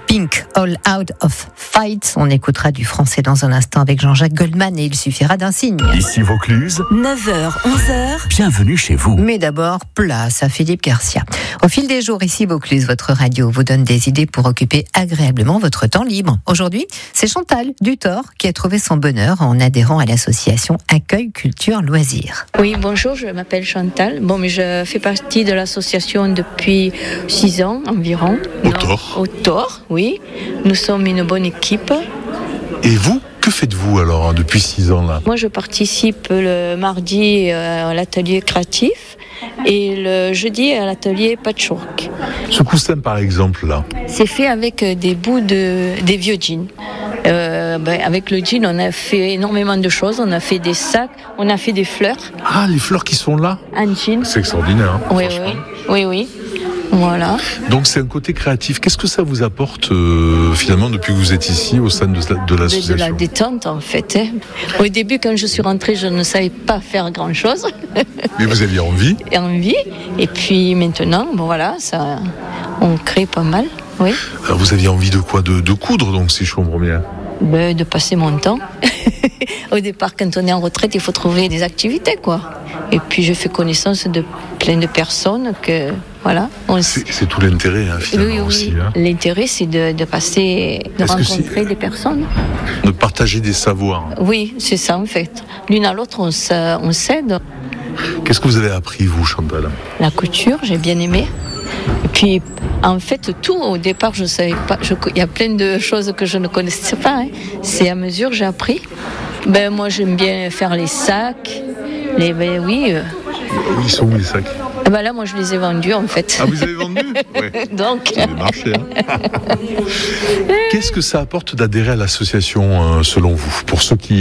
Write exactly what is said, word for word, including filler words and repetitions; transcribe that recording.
Pink, All Out of Fight. On écoutera du français dans un instant avec Jean-Jacques Goldman et il suffira d'un signe. Ici Vaucluse, neuf heures, onze heures. Bienvenue chez vous. Mais d'abord, place à Philippe Garcia. Au fil des jours, ici Vaucluse, votre radio vous donne des idées pour occuper agréablement votre temps libre. Aujourd'hui, c'est Chantal Dutor qui a trouvé son bonheur en adhérant à l'association Accueil Culture Loisirs. Oui, bonjour, je m'appelle Chantal. Bon, mais je fais partie de l'association depuis six ans environ. Au Thor. Au Thor, oui. Nous sommes une bonne équipe. Et vous, que faites-vous alors depuis six ans là ? Moi, je participe le mardi à l'atelier créatif et le jeudi à l'atelier patchwork. Ce coussin par exemple là. C'est fait avec des bouts de des vieux jeans. Euh, ben, avec le jean, on a fait énormément de choses. On a fait des sacs, on a fait des fleurs. Ah, les fleurs qui sont là. Un jean. C'est extraordinaire. Hein, oui, oui, oui, oui. Voilà. Donc c'est un côté créatif. Qu'est-ce que ça vous apporte euh, finalement depuis que vous êtes ici au sein de, de l'association ? De la détente en fait. Hein. Au début, quand je suis rentrée, je ne savais pas faire grand-chose. Mais vous aviez envie ? Et envie. Et puis maintenant, bon voilà, ça, on crée pas mal. Oui. Alors vous aviez envie de quoi ? de, de coudre donc, si je comprends bien. Ben, de passer mon temps. Au départ, quand on est en retraite, il faut trouver des activités, quoi. Et puis, je fais connaissance de plein de personnes que, voilà. On... C'est, c'est tout l'intérêt, hein, finalement, oui, oui. aussi. Hein. L'intérêt, c'est de, de passer, de Est-ce rencontrer des personnes. De partager des savoirs. Oui, c'est ça, en fait. L'une à l'autre, on, on s'aide. Qu'est-ce que vous avez appris, vous, Chantal ? La couture, j'ai bien aimé. Et puis, en fait, tout, au départ, je savais pas. Je, il y a plein de choses que je ne connaissais pas. Hein. C'est à mesure que j'ai appris. Ben, moi, j'aime bien faire les sacs. Les, ben oui. Euh... Ils sont où, les sacs ? Eh ben là, moi, je les ai vendus, en fait. Ah, vous avez vendu ? Ouais. Donc. Ça avait marché, hein. Qu'est-ce que ça apporte d'adhérer à l'association, euh, selon vous ? Pour ceux qui